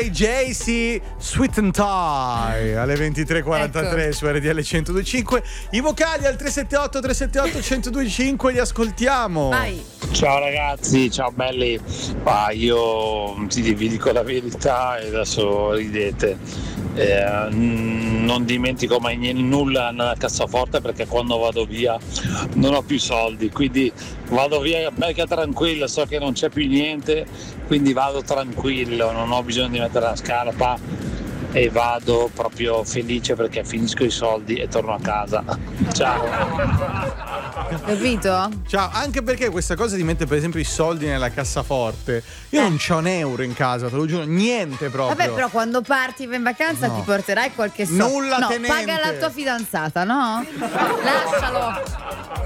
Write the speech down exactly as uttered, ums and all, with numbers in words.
J J C, Sweet and Tie alle ventitré e quarantatré ecco. Su R D L centodue e cinque. I vocali al tre sette otto tre sette otto uno zero due cinque li ascoltiamo. Vai. Ciao ragazzi, ciao belli. Ah, io ti vi dico la verità e adesso ridete. Eh, non dimentico mai nulla nella cassaforte perché quando vado via non ho più soldi, quindi vado via mega tranquillo, so che non c'è più niente, quindi vado tranquillo, non ho bisogno di mettere la scarpa e vado proprio felice perché finisco i soldi e torno a casa. Ciao. Capito? Ciao, anche perché questa cosa di mettere per esempio i soldi nella cassaforte, io eh. non c'ho un euro in casa, te lo giuro, niente proprio. Vabbè, però quando parti in vacanza no. ti porterai qualche soldo. Nulla no, tenente. paga la tua fidanzata, no? Lascialo.